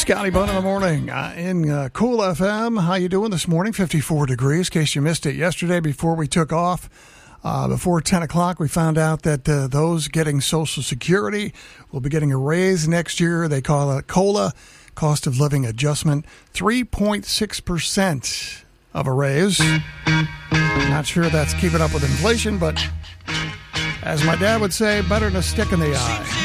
Scotty Bone in the morning in Cool FM. How you doing this morning? 54 degrees. In case you missed it yesterday before we took off, before 10 o'clock, we found out that those getting Social Security will be getting a raise next year. They call it COLA, cost of living adjustment, 3.6% of a raise. Not sure that's keeping up with inflation, but as my dad would say, better than a stick in the eye.